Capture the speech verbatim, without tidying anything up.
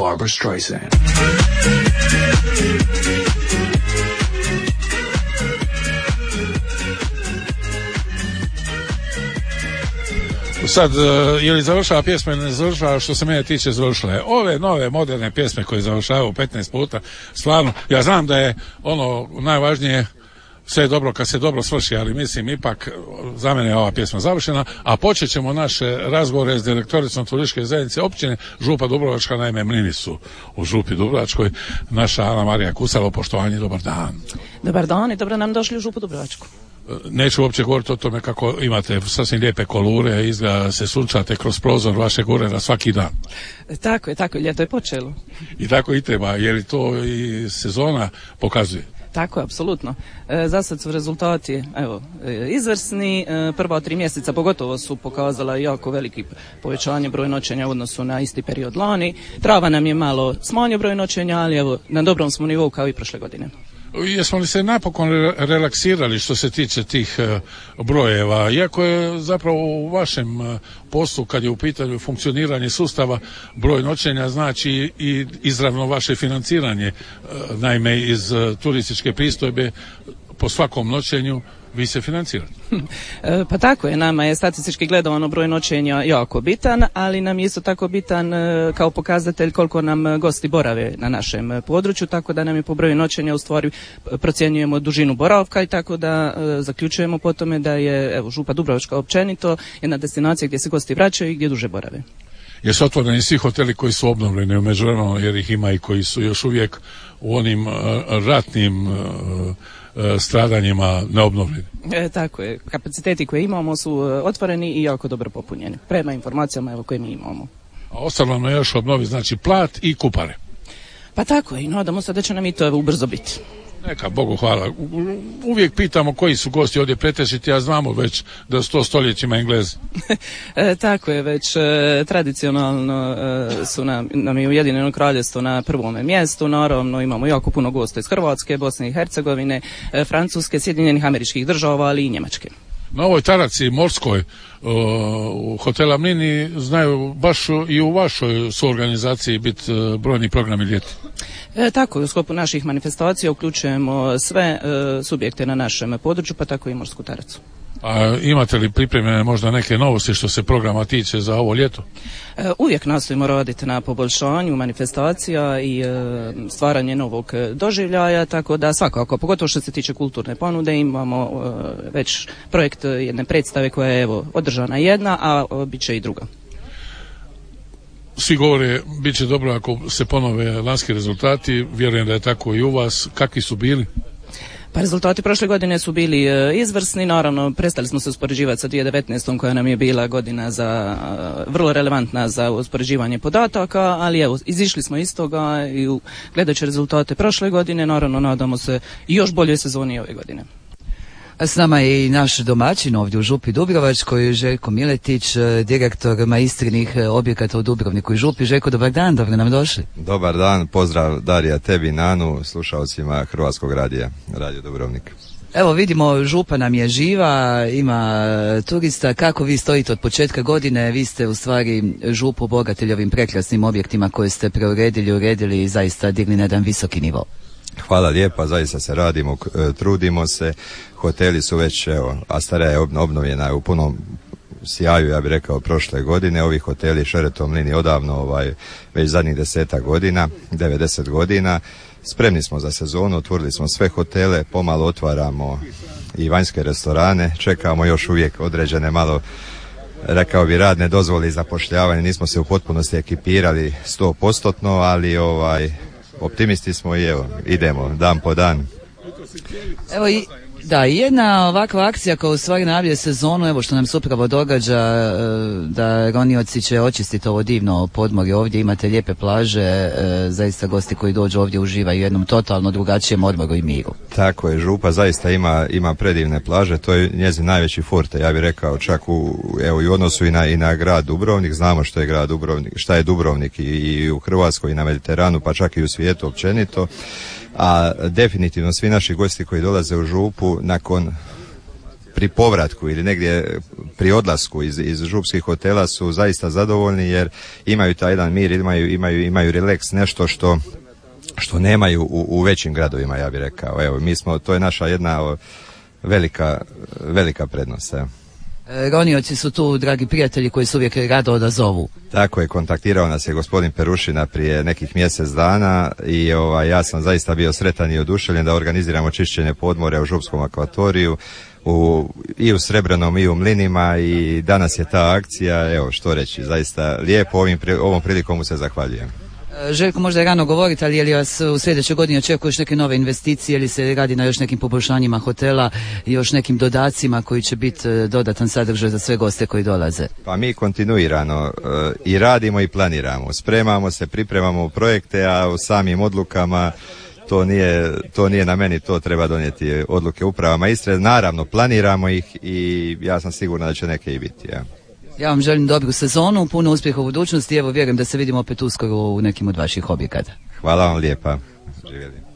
Barbra Streisand. Sad, je li završava pjesma ili ne završava, što se mene tiče završila je. Ove nove moderne pjesme koje završavaju petnaest puta, stvarno, ja znam da je ono najvažnije sve je dobro kad se dobro svrši, ali mislim ipak za mene je ova pjesma završena, a počet ćemo naše razgovore s direktoricom turističke zajednice općine Župa Dubrovačka, naime mlini su u Župi Dubrovačkoj, naša Ana Marija Kusalo, poštovanje, dobar dan. Dobar dan i dobro nam došli u Župu Dubrovačku. Neću uopće govoriti o tome kako imate sasvim lijepe kolure, izgleda se sunčate kroz prozor vašeg ureda svaki dan. Tako je, tako je, ljeto je počelo. I tako i treba, jer i to i sezona pokazuje. Tako je, apsolutno. E, za sad su rezultati evo, e, izvrsni. E, prva tri mjeseca pogotovo su pokazala jako veliki povećanje broj noćenja u odnosu na isti period lani. Trava nam je malo smanjio broj noćenja, ali evo, na dobrom smo nivou kao i prošle godine. Jesmo li se napokon relaksirali što se tiče tih brojeva, iako je zapravo u vašem poslu kad je u pitanju funkcioniranje sustava broj noćenja znači i izravno vaše financiranje, naime iz turističke pristojbe po svakom noćenju vi se financirate. E, pa tako je, nama je statistički gledano broj noćenja jako bitan, ali nam je isto tako bitan e, kao pokazatelj koliko nam gosti borave na našem području, tako da nam je po broju noćenja u stvari procjenjujemo dužinu boravka i tako da e, zaključujemo po tome da je evo, Župa Dubrovačka općenito jedna destinacija gdje se gosti vraćaju i gdje duže borave. Jesu otvoreni svi hoteli koji su obnovljeni u međuvremenu, jer ih ima i koji su još uvijek u onim uh, ratnim uh, stradanjima neobnovljeni. E, tako je, kapaciteti koje imamo su otvoreni i jako dobro popunjeni, prema informacijama evo, koje mi imamo. A ostalo nam još obnovi, znači Plat i Kupare. Pa tako je, i nadamo se da će nam i to evo, ubrzo biti. Neka, Bogu hvala. Uvijek pitamo koji su gosti ovdje pretežiti, a znamo već da su to stoljećima Englezi. e, tako je, već e, tradicionalno e, su nam, nam je Ujedinjeno Kraljevstvo na prvome mjestu, naravno imamo jako puno gosta iz Hrvatske, Bosne i Hercegovine, e, Francuske, Sjedinjenih Američkih Država, ali i Njemačke. Na ovoj taraci morskoj u hotela Mlini znaju baš i u vašoj suorganizaciji biti brojni programi ljeti. E, tako, u sklopu naših manifestacija uključujemo sve e, subjekte na našem području, pa tako i morsku taracu. A imate li pripremljene možda neke novosti što se programa tiče za ovo ljeto? E, uvijek nastojimo raditi na poboljšanju manifestacija i e, stvaranje novog doživljaja, tako da svakako, pogotovo što se tiče kulturne ponude, imamo e, već projekt jedne predstave koja je evo, održana jedna, a e, bit će i druga. Svi govore, bit će dobro ako se ponove lanski rezultati, vjerujem da je tako i u vas. Kakvi su bili? Pa rezultati prošle godine su bili e, izvrsni, naravno prestali smo se uspoređivati sa dvije tisuće devetnaestom koja nam je bila godina za e, vrlo relevantna za uspoređivanje podataka, ali evo, izišli smo iz toga i u, gledajući rezultate prošle godine, naravno nadamo se i još boljoj sezoni ove godine. S nama je i naš domaćin ovdje u Župi Dubrovačkoj, Željko Miletić, direktor maistrinih objekata u Dubrovniku i Župi. Željko, dobar dan, dobro nam došli. Dobar dan, pozdrav Darija, tebi, Nanu, slušalcima Hrvatskog radija, Radio Dubrovnik. Evo vidimo, Župa nam je živa, ima turista. Kako vi stojite od početka godine? Vi ste u stvari Župu obogatili ovim prekrasnim objektima koje ste preuredili, uredili i zaista digli na jedan visoki nivo. Hvala lijepa, zaista se radimo, trudimo se, hoteli su već, evo, Astara je obnovljena u punom sjaju, ja bih rekao, prošle godine, ovi hoteli Sheraton Mlini odavno, ovaj, već zadnjih desetak godina, devedeset godina, spremni smo za sezonu, otvorili smo sve hotele, pomalo otvaramo i vanjske restorane, čekamo još uvijek određene malo, rekao bi, radne dozvole i zapošljavanje, nismo se u potpunosti ekipirali sto postotno, ali ovaj, optimisti smo i evo, idemo dan po dan. Evo i da, jedna ovakva akcija koja u stvari najavljuje sezonu, evo što nam se upravo događa, da ronioci će očistiti ovo divno podmorje ovdje, imate lijepe plaže, zaista gosti koji dođu ovdje uživaju u jednom totalno drugačijem odmoru i miru. Tako je, Župa zaista ima, ima predivne plaže, to je njezin najveći forte, ja bih rekao, čak u, evo, i u odnosu i na, i na grad Dubrovnik, znamo što je grad Dubrovnik, šta je Dubrovnik i, i u Hrvatskoj i na Mediteranu, pa čak i u svijetu općenito. A definitivno svi naši gosti koji dolaze u Župu nakon pri povratku ili negdje pri odlasku iz, iz župskih hotela su zaista zadovoljni jer imaju taj jedan mir, imaju, imaju, imaju relaks, nešto što što nemaju u, u većim gradovima, ja bih rekao. Evo, mi smo, to je naša jedna velika, velika prednost. Evo. Ronioci su tu dragi prijatelji koji su uvijek rado odazovu. Tako je, kontaktirao nas je gospodin Perušina prije nekih mjesec dana i ovaj, ja sam zaista bio sretan i oduševljen da organiziramo čišćenje podmorja u župskom akvatoriju u, i u Srebrenom i u Mlinima i danas je ta akcija, evo što reći, zaista lijepo, ovim, ovom prilikom mu se zahvaljujem. Željko, možda je rano govoriti, ali je li vas u sljedećoj godini očekuju još neke nove investicije ili se radi na još nekim poboljšanjima hotela i još nekim dodacima koji će biti dodatan sadržaj za sve goste koji dolaze? Pa mi kontinuirano uh, i radimo i planiramo. Spremamo se, pripremamo projekte, a u samim odlukama to nije, to nije na meni, to treba donijeti odluke upravama Istre. Naravno, planiramo ih i ja sam siguran da će neke i biti. Ja. Ja vam želim dobru sezonu, puno uspjeha u budućnosti i evo vjerujem da se vidimo opet uskoro u nekim od vaših objekata. Hvala vam lijepa. Živjeli.